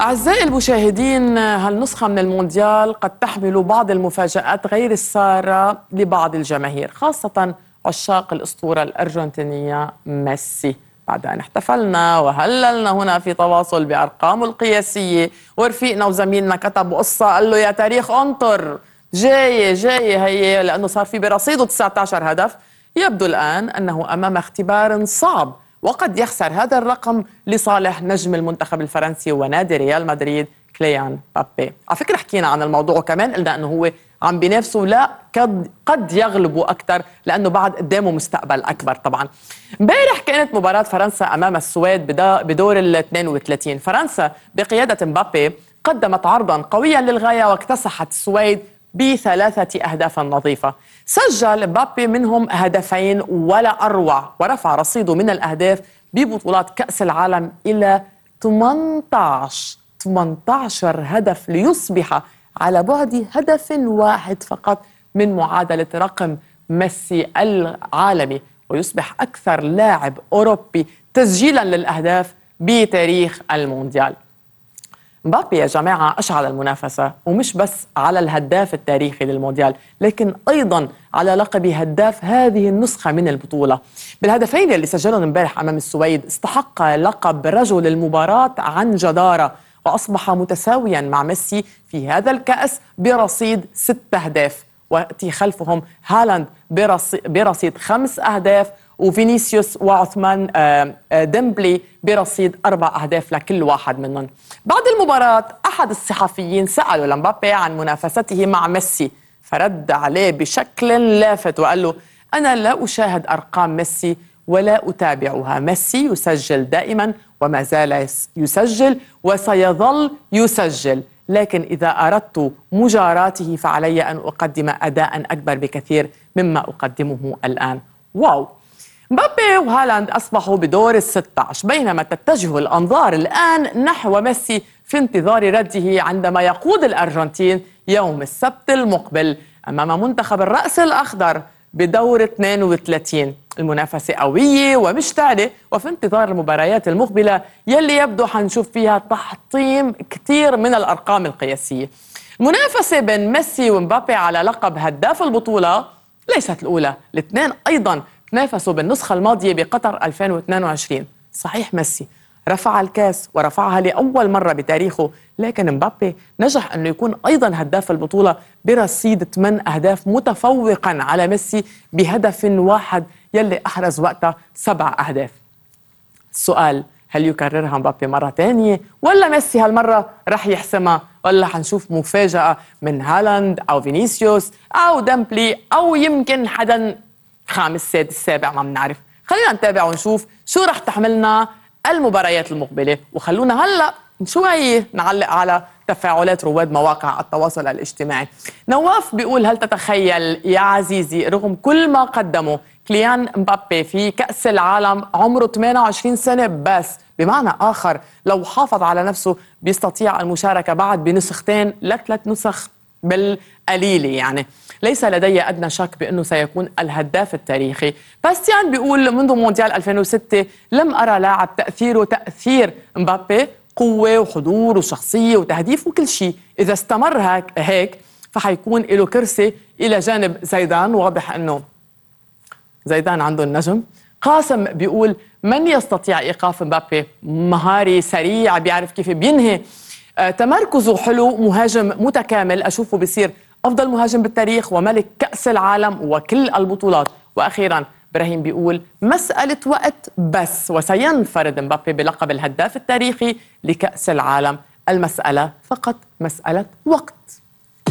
أعزائي المشاهدين، هالنسخة من المونديال قد تحمل بعض المفاجآت غير السارة لبعض الجماهير، خاصة عشاق الأسطورة الأرجنتينية ميسي. بعد أن احتفلنا وهللنا هنا في تواصل بأرقامه القياسية، ورفيقنا وزميلنا كتب قصة قال له يا تاريخ انطر، جاية هي، لأنه صار في برصيده 19 هدف. يبدو الآن أنه أمام اختبار صعب، وقد يخسر هذا الرقم لصالح نجم المنتخب الفرنسي ونادي ريال مدريد كيليان مبابي. على فكرة حكينا عن الموضوع وكمان قلنا أنه هو عم بينافسه، لا قد يغلبوا أكثر لأنه بعد قدامه مستقبل أكبر. طبعا امبارح كانت مباراة فرنسا أمام السويد بدور ال 32. فرنسا بقيادة مبابي قدمت عرضا قويا للغاية واكتسحت السويد ب3 أهداف نظيفة. سجل مبابي منهم هدفين ولا أروع، ورفع رصيده من الأهداف ببطولات كأس العالم إلى 18 هدف، ليصبح على بعد هدف واحد فقط من معادلة رقم ميسي العالمي، ويصبح أكثر لاعب أوروبي تسجيلا للأهداف بتاريخ المونديال. مبابي يا جماعة أشعل المنافسة، ومش بس على الهداف التاريخي للمونديال، لكن أيضا على لقب هداف هذه النسخة من البطولة. بالهدفين اللي سجلهم امبارح أمام السويد استحق لقب رجل المباراة عن جدارة، وأصبح متساويا مع ميسي في هذا الكأس برصيد 6 أهداف، ويأتي خلفهم هالاند برصيد 5 أهداف، وفينيسيوس وعثمان ديمبلي برصيد 4 أهداف لكل واحد منهم. بعد المباراة أحد الصحفيين سأله لمبابي عن منافسته مع ميسي، فرد عليه بشكل لافت وقال له: أنا لا أشاهد أرقام ميسي ولا أتابعها، ميسي يسجل دائما وما زال يسجل وسيظل يسجل، لكن إذا أردت مجاراته فعلي أن أقدم أداء أكبر بكثير مما أقدمه الآن. واو! مبابي وهالاند أصبحوا بدور ال16، بينما تتجه الأنظار الآن نحو ميسي في انتظار رده عندما يقود الأرجنتين يوم السبت المقبل أمام منتخب الرأس الأخضر بدور 32. المنافسة قوية ومشتعلة، وفي انتظار المباريات المقبلة يلي يبدو حنشوف فيها تحطيم كثير من الأرقام القياسية. المنافسة بين ميسي ومبابي على لقب هداف البطولة ليست الأولى، الاثنين أيضا تنافسوا بالنسخة الماضية بقطر 2022. صحيح ميسي رفع الكاس ورفعها لأول مرة بتاريخه، لكن مبابي نجح أنه يكون أيضا هداف البطولة برصيد 8 أهداف، متفوقا على ميسي بهدف واحد يلي أحرز وقتها 7 أهداف. السؤال: هل يكررها مبابي مرة تانية، ولا ميسي هالمرة رح يحسمها، ولا حنشوف مفاجأة من هالاند أو فينيسيوس أو ديمبلي أو يمكن حدا خامس سادس سابع، ما بنعرف. خلينا نتابع ونشوف شو رح تحملنا المباريات المقبلة، وخلونا هلأ شوي نعلق على تفاعلات رواد مواقع التواصل الاجتماعي. نواف بيقول: هل تتخيل يا عزيزي رغم كل ما قدمه كيليان مبابي في كأس العالم عمره 28 سنة بس، بمعنى آخر لو حافظ على نفسه بيستطيع المشاركة بعد بنسختين ل3 نسخ بالقليلة، يعني ليس لدي أدنى شك بأنه سيكون الهداف التاريخي. باستيان بيقول: منذ مونديال 2006 لم أرى لاعب تأثيره تأثير مبابي، قوة وحضور وشخصية وتهديف وكل شيء. إذا استمر هيك فحيكون له كرسي إلى جانب زيدان، واضح أنه زيدان عنده النجم. قاسم بيقول: من يستطيع إيقاف مبابي؟ مهاري، سريع، بيعرف كيف بينهي، تمركزه حلو، مهاجم متكامل، أشوفه بيصير أفضل مهاجم بالتاريخ وملك كأس العالم وكل البطولات. وأخيرا إبراهيم بيقول: مسألة وقت بس وسينفرد مبابي بلقب الهداف التاريخي لكأس العالم، المسألة فقط مسألة وقت.